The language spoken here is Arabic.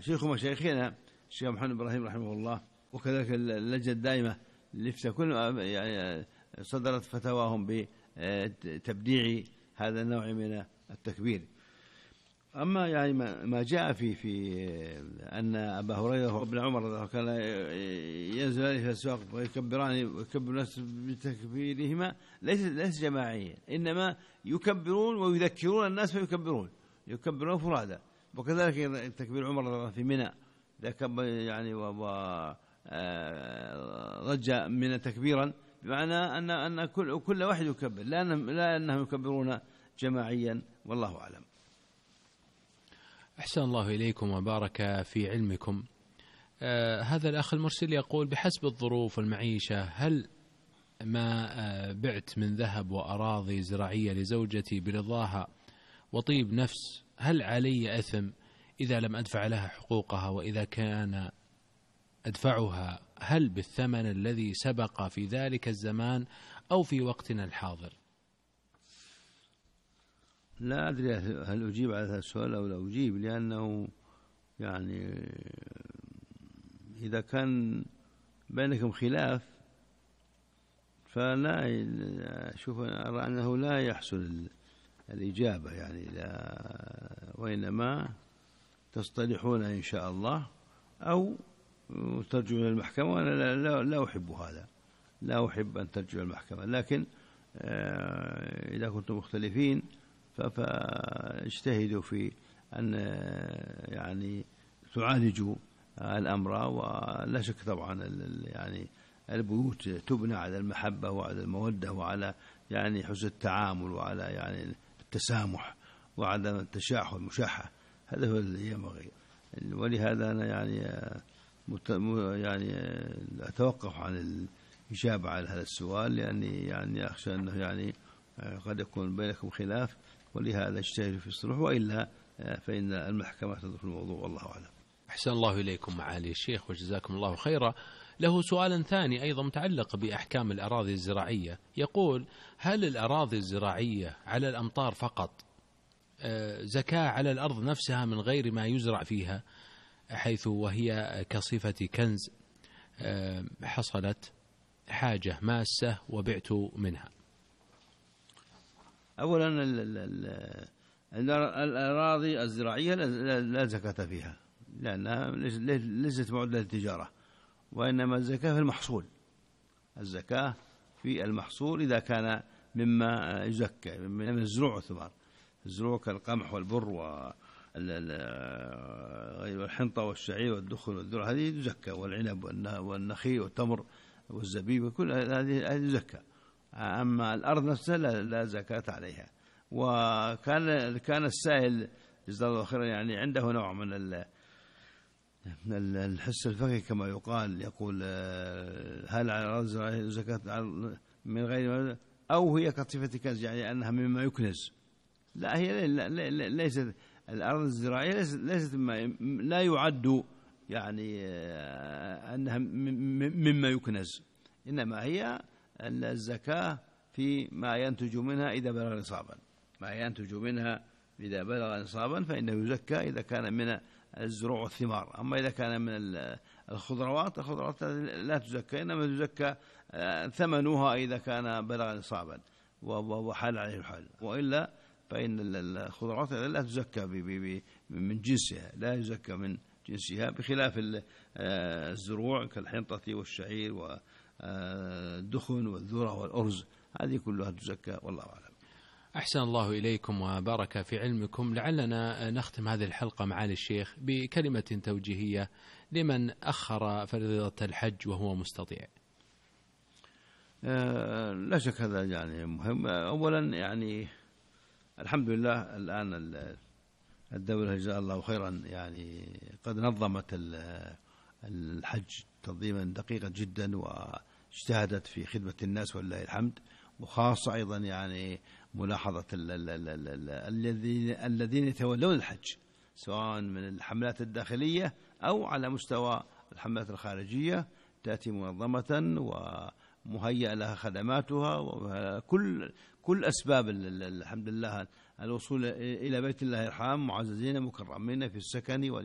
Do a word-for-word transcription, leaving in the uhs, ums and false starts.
شيخ مشايخنا الشيخ محمد إبراهيم رحمه الله، وكذلك اللجنة الدائمة لفتة كل يعني صدرت فتواهم بتبديع هذا النوع من التكبير. أما يعني ما جاء في في أن أبا هريرة وابن عمر رضي الله كان ينزلان في الأسواق ويكبران ويكبر الناس بتكبيرهما ليس ليس جماعيا، إنما يكبرون ويذكرون الناس فيكبرون، يكبرون فرادى. وكذلك تكبير عمر رضي الله في منى يعني ورج من تكبيرا، بمعنى أن أن كل كل واحد يكبر، لا لا أنهم يكبرون جماعيا، والله أعلم. أحسن الله إليكم وبارك في علمكم. آه هذا الأخ المرسل يقول: بحسب الظروف والمعيشة، هل ما آه بعت من ذهب وأراضي زراعية لزوجتي برضاها وطيب نفس، هل علي أثم إذا لم أدفع لها حقوقها؟ وإذا كان أدفعها هل بالثمن الذي سبق في ذلك الزمان أو في وقتنا الحاضر؟ لا أدري هل أجيب على هذا السؤال أو لا أجيب، لأنه يعني إذا كان بينكم خلاف فلا أشوف أرى أنه لا يحصل الإجابة، يعني لا، وإنما تصطلحون إن شاء الله أو ترجعون إلى المحكمة. وأنا لا, لا أحب هذا، لا أحب أن ترجعوا إلى المحكمة، لكن إذا كنتم مختلفين فاجتهدوا في أن يعني تعالجوا الأمر. ولا شك طبعا يعني البيوت تبنى على المحبة وعلى المودة وعلى يعني حسن التعامل وعلى يعني التسامح وعدم التشاحن والمشاحة، هذا هو اللي ينبغي. ولهذا أنا يعني يعني أتوقف عن الإجابة على هذا السؤال، لأني يعني أخشى أنه يعني قد يكون بينكم خلاف، ولهذا اجتهدوا في الصلح، وإلا فإن المحكمة تدخل الموضوع، والله أعلم. أحسن الله إليكم معالي الشيخ وجزاكم الله خيرا. له سؤال ثاني أيضا متعلق بأحكام الأراضي الزراعية، يقول: هل الأراضي الزراعية على الأمطار فقط زكاة على الأرض نفسها من غير ما يزرع فيها، حيث وهي كصفة كنز حصلت حاجة ماسة وبعت منها؟ أولا الأراضي الزراعية لا زكاة فيها، لأنها ليست معدة للتجارة، وإنما الزكاة في المحصول. الزكاة في المحصول إذا كان مما يزكى من الزروع والثمار، الزروع كالقمح والبر والحنطة والشعير والدخن والذرة، هذه تزكى، والعنب والنخيل والتمر والزبيب، كل هذه تزكى. أما الأرض نفسها لا زكاة عليها. وكان كان السائل جزاه الله خيرا يعني عنده نوع من الحس الفقهي كما يقال، يقول: هل على الأرض الزراعية زكاة من غير، أو هي كصفة كنز، يعني أنها مما يكنز. لا، هي ليست الأرض الزراعية ليست لا يعد يعني أنها مما يكنز، إنما هي الزكاة في ما ينتج منها إذا بلغ نصابا، ما ينتج منها إذا بلغ نصابا فإنه يزكى إذا كان من الزروع والثمار. أما إذا كان من الخضروات، الخضروات لا تزكى، إنما تزكى ثمنها إذا كان بلغ نصابا وحال عليه الحال، وإلا فإن الخضروات لا تزكى من جنسها، لا يزكى من جنسها، بخلاف الزروع كالحنطة والشعير والدخن والذرة والأرز، هذه كلها تزكى، والله أعلم. أحسن الله إليكم وبارك في علمكم. لعلنا نختم هذه الحلقة معالي الشيخ بكلمة توجيهية لمن أخر فريضة الحج وهو مستطيع. آه لا شك هذا يعني مهم. أولا يعني الحمد لله الآن الدولة جزاها الله خيرا يعني قد نظمت الحج تنظيما دقيقا جدا، واجتهدت في خدمة الناس ولله الحمد، وخاصة أيضا يعني ملاحظة الذين الذين يتولون الحج سواء من الحملات الداخلية أو على مستوى الحملات الخارجية، تأتي منظمة ومهيئة لها خدماتها وكل كل أسباب الحمد لله الوصول إلى بيت الله الحرام معززين مكرمين في السكن